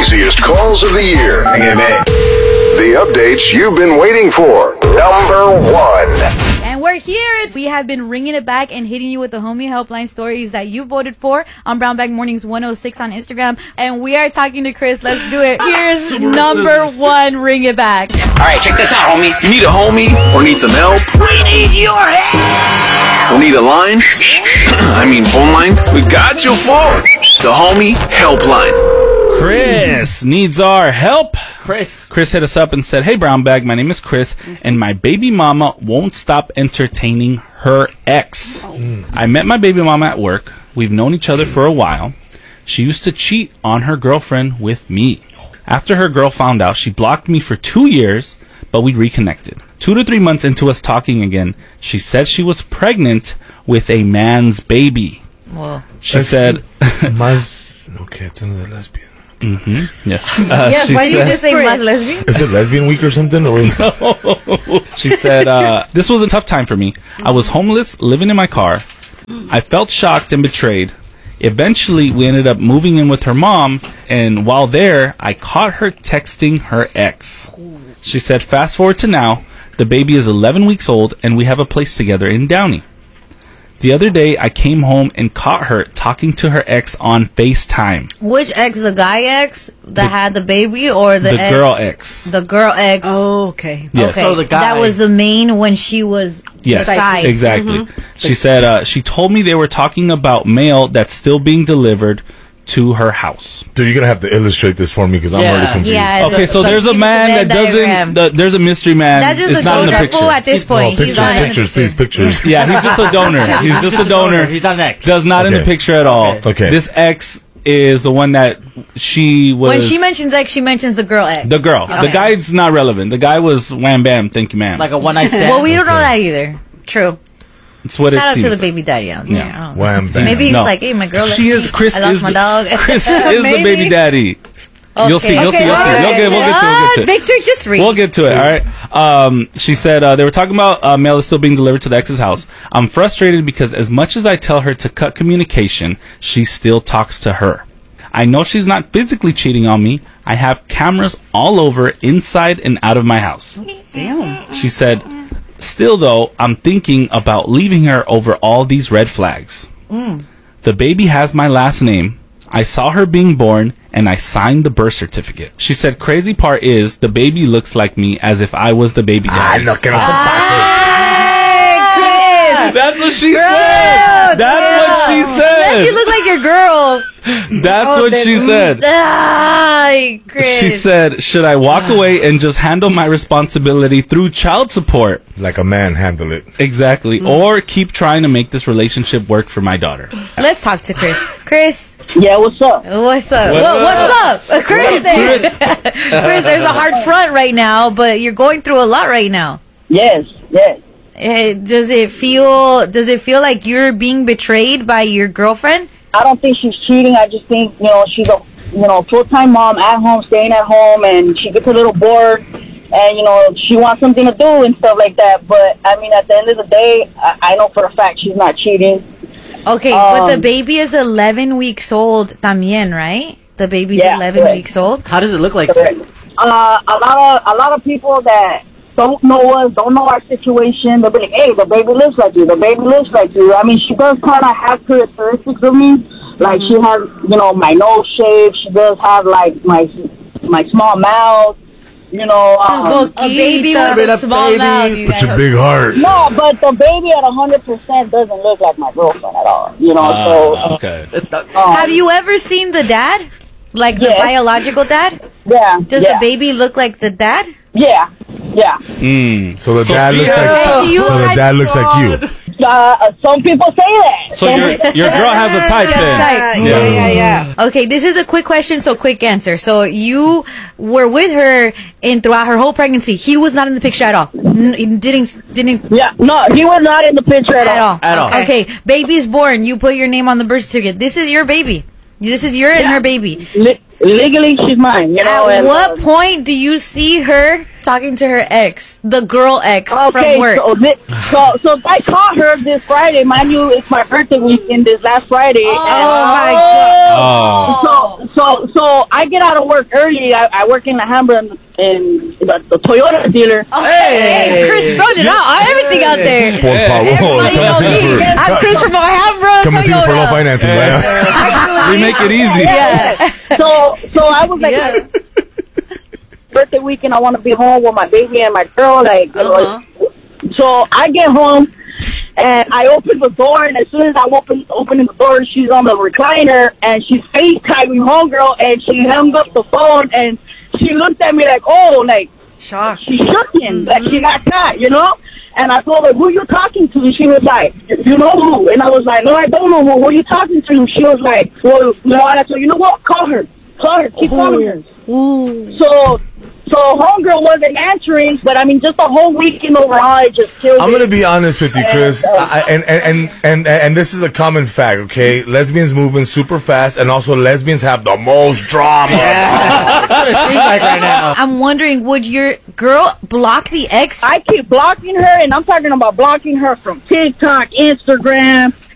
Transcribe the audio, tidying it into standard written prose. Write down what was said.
craziest calls of the year. The updates you've been waiting for. Number 1. And we're here. We have been ringing it back and hitting you with the homie helpline stories that you voted for on Brown Bag Mornings 106 on Instagram. And we are talking to Chris. Let's do it. Here's number 1, ring it back. All right, check this out, homie. You need a homie or need some help? We need your help. Or need a line? Phone line? We got you for the homie helpline. Chris needs our help. Chris hit us up and said, "Hey, Brown Bag, my name is Chris, and my baby mama won't stop entertaining her ex. I met my baby mama at work. We've known each other for a while. She used to cheat on her girlfriend with me. After her girl found out, she blocked me for 2 years, but we reconnected. 2 to 3 months into us talking again, she said she was pregnant with a man's baby. Whoa. She said..." Okay, it's another lesbian. Mm-hmm. Yes. Yes, why did you just say más lesbian? Is it lesbian week or something? Or She said, "This was a tough time for me. I was homeless, living in my car. I felt shocked and betrayed. Eventually, we ended up moving in with her mom, and while there, I caught her texting her ex." She said, "Fast forward to now, the baby is 11 weeks old, and we have a place together in Downey. The other day, I came home and caught her talking to her ex on FaceTime." Which ex? The guy ex that had the baby, or the ex? girl ex. The girl ex. Oh, okay. Yes. Okay. So the guy. That was the main when she was Yes, beside. exactly. She said, she told me they were talking about mail that's still being delivered to her house. Dude, you're gonna have to illustrate this for me because I'm already confused. Yeah. Okay, so there's a man that doesn't. There's a mystery man. That's just it's a not in the donor picture. fool at this point. He's not in the pictures, picture. please, pictures. Yeah, he's just a donor. He's just a donor. He's not an ex. Does not in the Okay. picture at all. Okay. This ex is the one that she was. When she mentions ex, she mentions the girl ex. the girl. The Okay. guy's not relevant. The guy was wham bam. Thank you, ma'am. Like a one-night stand. Well, we don't know that either. True. It's what Shout it out seems. to the baby daddy out there. Yeah. I don't know. Wham, bam. Maybe he No. was like, "Hey, my girl." She left is. me. Chris I lost is my the, dog. Chris is the baby daddy. You'll see. You'll see. You'll see. We'll get to it. We'll get to it. Victor, just read. We'll get to it, all right? She said they were talking about mail is still being delivered to the ex's house. I'm frustrated because as much as I tell her to cut communication, she still talks to her. I know she's not physically cheating on me. I have cameras all over, inside and out of my house. Damn. She said, still though, I'm thinking about leaving her over all these red flags. The baby has my last name. I saw her being born, and I signed the birth certificate. She said, crazy part is, the baby looks like me as if I was the baby daddy. No, que no se That's what she said. That's what she Unless said. you look like your girl. That's what she said. Ay, Chris. She said, should I walk away and just handle my responsibility through child support? Like a man handle it. Exactly. Or keep trying to make this relationship work for my daughter. Let's talk to Chris. Chris. Yeah, what's up? What's up? What's What's up? Chris, Chris, there's a hard front right now, but you're going through a lot right now. Yes. Does it feel like you're being betrayed by your girlfriend? I don't think she's cheating. I just think, she's a, full-time mom at home, staying at home, and she gets a little bored, and, she wants something to do and stuff like that. But, at the end of the day, I know for a fact she's not cheating. Okay, but the baby is 11 weeks old también, right? The baby's 11 correct. weeks old. How does it look like? Correct. A lot of people that don't know us, don't know our situation, they'll be like, hey, the baby looks like you, the baby looks like you. She does kind of have characteristics of me. Like, she has, my nose shape, she does have, like, my small mouth, A baby with a small mouth. you It's guys. a big heart. No, but the baby at 100% doesn't look like my girlfriend at all, Okay. Have you ever seen the dad? Like the Yes. biological dad? Yeah. Does the baby look like the dad? Yeah. So the dad she looks has- like You so the had dad looks like you. Some people say that. So your girl has a type then. Yeah. Okay, this is a quick question, so quick answer. So you were with her throughout her whole pregnancy. He was not in the picture at all. He didn't Yeah, no, he was not in the picture at all. At all. Okay, baby's born. You put your name on the birth certificate. This is your baby. This is your and her baby. Legally, she's mine, At what point do you see her talking to her ex, the girl ex from work. So I caught her this Friday. Mind you, it's my birthday weekend this last Friday. Oh, my God. So I get out of work early. I work in Alhambra in the Toyota dealer. Hey, Chris throwing it out. Everything out there. Everybody knows me. I'm Chris from Alhambra. Come and see me for low financing. We make it easy. Yeah. So I was like, birthday weekend, I want to be home with my baby and my girl. So I get home and I open the door, and as soon as I opening the door, she's on the recliner and she's FaceTiming homegirl, and she hung up the phone and she looked at me like, shocked. She shook him, like she got caught, you know? And I told her, who you talking to? And she was like, you know who? And I was like, no, I don't know who. Who are you talking to? She was like, well, no. And I said, you know what? Call her. Keep calling her. Ooh. So homegirl wasn't answering, but I mean, just the whole weekend overall, it just killed me. I'm gonna be honest with you, Chris, and this is a common fact. Okay, lesbians moving super fast, and also lesbians have the most drama. That's what it seems like right now. I'm wondering, would your girl block the ex? I keep blocking her, and I'm talking about blocking her from TikTok, Instagram,